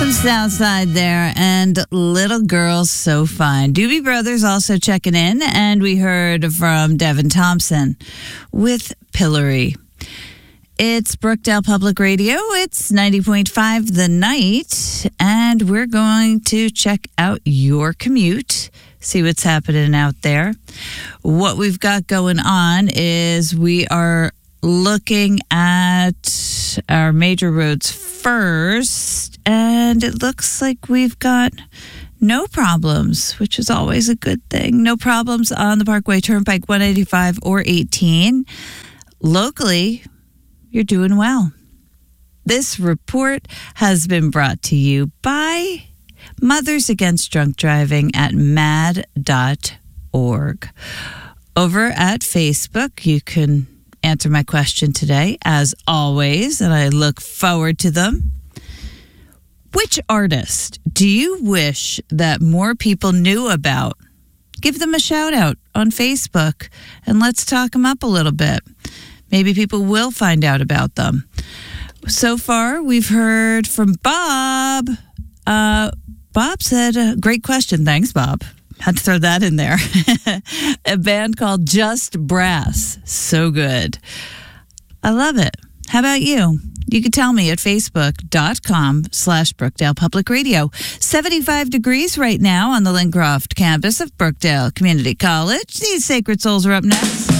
some Southside there, and Little Girl So Fine. Doobie Brothers also checking in, and we heard from Devin Thompson with Pillory. It's Brookdale Public Radio. It's 90.5 The Night, and we're going to check out your commute, see what's happening out there. What we've got going on is we are looking at our major roads first, and it looks like we've got no problems, which is always a good thing. No problems on the Parkway Turnpike 185 or 18. Locally, you're doing well. This report has been brought to you by Mothers Against Drunk Driving at mad.org. Over at Facebook, you can answer my question today, as always, and I look forward to them. Which artist do you wish that more people knew about? Give them a shout out on Facebook, and let's talk them up a little bit. Maybe people will find out about them. So far, we've heard from Bob. Bob said, great question. Thanks, Bob. Had to throw that in there. A band called Just Brass. So good. I love it. How about you? You can tell me at facebook.com/Brookdale Public Radio. 75 degrees right now on the Lincroft campus of Brookdale Community College. These Sacred Souls are up next.